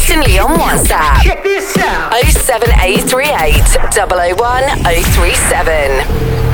instantly on WhatsApp. Check this out. 07838 001 037.